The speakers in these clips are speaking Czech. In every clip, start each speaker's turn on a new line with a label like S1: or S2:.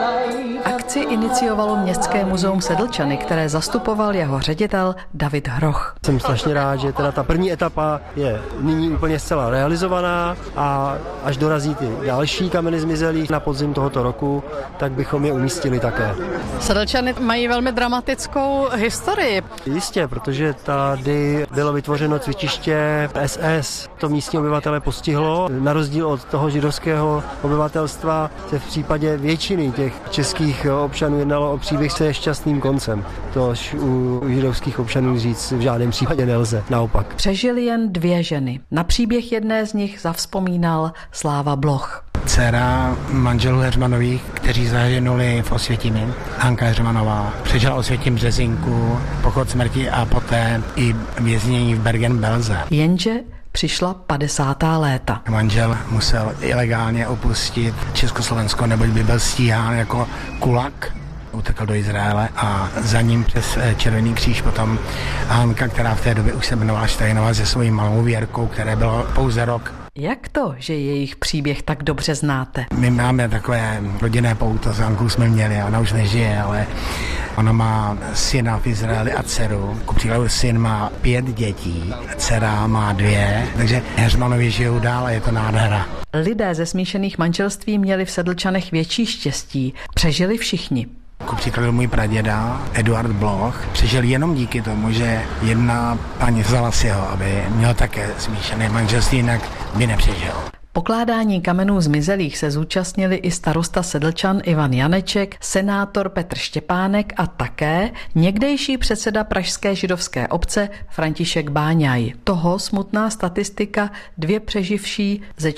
S1: Akci iniciovalo Městské muzeum Sedlčany, které zastupoval jeho ředitel David Hroch.
S2: Jsem strašně rád, že teda ta první etapa je nyní úplně zcela realizovaná a až dorazí ty další kameny zmizelých na podzim tohoto roku, tak bychom je umístili také.
S1: Sedlčany mají velmi dramatickou historii.
S2: Jistě, protože tady bylo vytvořeno cvičiště SS. To místní obyvatele postihlo. Na rozdíl od toho židovského obyvatelstva se v případě většiny těch českých občanů jednalo o příběh se šťastným koncem. Tož u židovských občanů říct v žádném případě nelze, naopak.
S1: Přežili jen 2 ženy. Na příběh jedné z nich zavzpomínal Sláva Bloch.
S3: Dcera manželů Heřmanových, kteří zahynuli v Osvětimi, Hanka Heřmanová, přežila Osvětim Březinku, pochod smrti a poté i věznění v Bergen-Belsen.
S1: Jenže přišla 50. léta.
S3: Manžel musel ilegálně opustit Československo, neboť by byl stíhán jako kulak. Utekl do Izraele a za ním přes Červený kříž potom Hanka, která v té době už se jmenovala Štajnová se svojí malou Věrkou, které bylo pouze rok.
S1: Jak to, že jejich příběh tak dobře znáte?
S3: My máme takové rodinné pouto, s Hankou jsme měli, ona už nežije, ale ona má syna v Izraeli a dceru. Ku příkladu syn má 5 dětí, dcera má 2, takže Heřmanovi žijou dál a je to nádhera.
S1: Lidé ze smíšených manželství měli v Sedlčanech větší štěstí. Přežili všichni.
S3: Ku příkladu můj praděda Eduard Bloch přežil jenom díky tomu, že jedna paní vzala si ho, aby měl také smíšené manželství, jinak by nepřežil.
S1: Pokládání kamenů zmizelých se zúčastnili i starosta Sedlčan Ivan Janeček, senátor Petr Štěpánek a také někdejší předseda pražské židovské obce František Báňaj. Toho smutná statistika 2 přeživší ze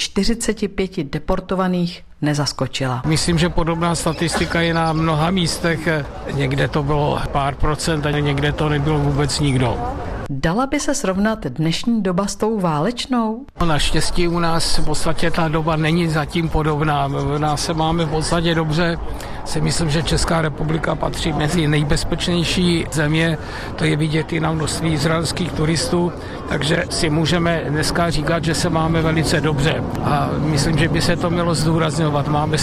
S1: 45 deportovaných nezaskočila.
S4: Myslím, že podobná statistika je na mnoha místech. Někde to bylo pár procent a někde to nebylo vůbec nikdo.
S1: Dala by se srovnat dnešní doba s tou válečnou?
S4: Naštěstí u nás v podstatě ta doba není zatím podobná. U nás se máme v podstatě dobře. Si myslím, že Česká republika patří mezi nejbezpečnější země. To je vidět i na množství izraelských turistů. Takže si můžeme dneska říkat, že se máme velice dobře. A myslím, že by se to mělo zdůrazňovat. Máme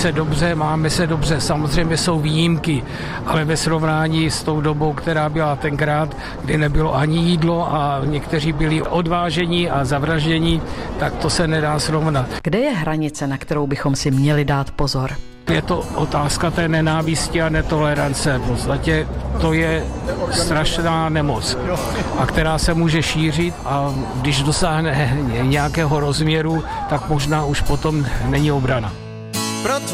S4: se dobře. Samozřejmě jsou výjimky, ale ve srovnání s tou dobou, která byla tenkrát, kdy nebylo ani jídlo a někteří byli odvážení a zavraždění, tak to se nedá srovnat.
S1: Kde je hranice, na kterou bychom si měli dát pozor?
S4: Je to otázka té nenávisti a netolerance. V podstatě to je strašná nemoc, a která se může šířit a když dosáhne nějakého rozměru, tak možná už potom není obrana.